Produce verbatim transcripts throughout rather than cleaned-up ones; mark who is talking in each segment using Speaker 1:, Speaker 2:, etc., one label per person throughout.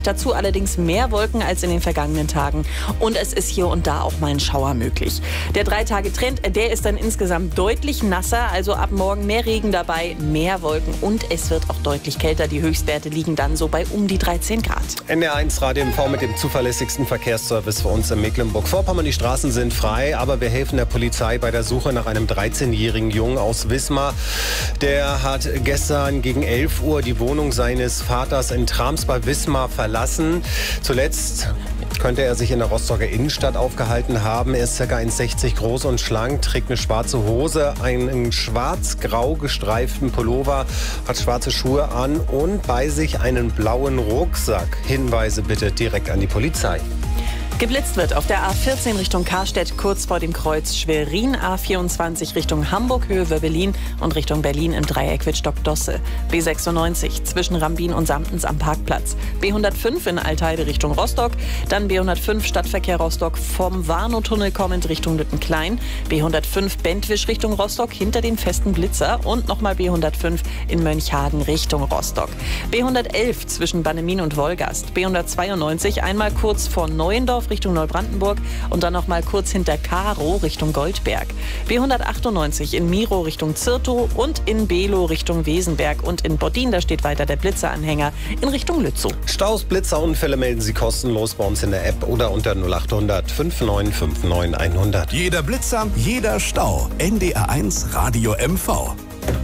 Speaker 1: Dazu allerdings mehr Wolken als in den vergangenen Tagen. Und es ist hier und da auch mal ein Schauer möglich. Der Drei-Tage-Trend, der ist dann insgesamt deutlich nasser. Also ab morgen mehr Regen dabei, mehr Wolken. Und es wird auch deutlich kälter. Die Höchstwerte liegen dann so bei um die dreizehn Grad.
Speaker 2: N D R eins Radio M V mit dem zuverlässigsten Verkehrsservice für uns in Mecklenburg-Vorpommern. Die Straßen sind frei, aber wir helfen der Polizei bei der Suche nach einem dreizehnjährigen Jungen aus Wismar. Der hat gestern gegen elf Uhr die Wohnung seines Vaters in Trams bei Wismar verlassen. Lassen. Zuletzt könnte er sich in der Rostocker Innenstadt aufgehalten haben. Er ist ca. eins Komma sechzig groß und schlank, trägt eine schwarze Hose, einen schwarz-grau gestreiften Pullover, hat schwarze Schuhe an und bei sich einen blauen Rucksack. Hinweise bitte direkt an die Polizei.
Speaker 1: Geblitzt wird auf der A vierzehn Richtung Karstedt, kurz vor dem Kreuz Schwerin, A vierundzwanzig Richtung Hamburg, Höhe Berlin und Richtung Berlin im Dreieck Wittstock-Dosse. B sechsundneunzig zwischen Rambin und Samtens am Parkplatz. B hundertfünf in Altheide Richtung Rostock, dann B hundertfünf Stadtverkehr Rostock vom Warnow-Tunnel kommend Richtung Lüttenklein, B hundertfünf Bentwisch Richtung Rostock hinter dem festen Blitzer und nochmal B hundertfünf in Mönchhagen Richtung Rostock. B hundertelf zwischen Bannemin und Wolgast, B hundertzweiundneunzig einmal kurz vor Neuendorf Richtung Neubrandenburg und dann noch mal kurz hinter Karow Richtung Goldberg. B hundertachtundneunzig in Miro Richtung Zirtow und in Below Richtung Wesenberg und in Boddin, da steht weiter der Blitzeranhänger in Richtung Lützow.
Speaker 2: Staus, Blitzerunfälle melden Sie kostenlos bei uns in der App oder unter null acht hundert fünf neun fünf neun hundert.
Speaker 3: Jeder Blitzer, jeder Stau. N D R eins Radio M V.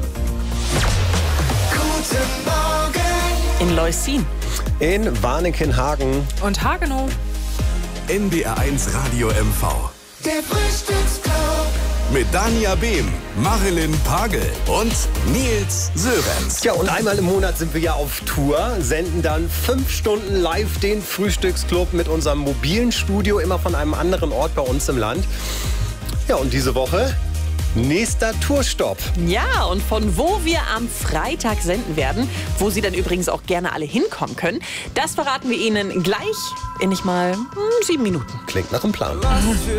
Speaker 4: Guten Morgen.
Speaker 1: In Leußin.
Speaker 2: In Warneckenhagen.
Speaker 1: Und Hagenow.
Speaker 3: N D R eins Radio M V.
Speaker 4: Der Frühstücksclub.
Speaker 3: Mit Dania Behm, Marilyn Pagel und Nils Sörenz.
Speaker 2: Ja, und einmal im Monat sind wir ja auf Tour, senden dann fünf Stunden live den Frühstücksclub mit unserem mobilen Studio, immer von einem anderen Ort bei uns im Land. Ja, und diese Woche nächster Tourstopp.
Speaker 1: Ja, und von wo wir am Freitag senden werden, wo Sie dann übrigens auch gerne alle hinkommen können, das verraten wir Ihnen gleich in nicht mal hm, sieben Minuten.
Speaker 2: Klingt nach einem Plan.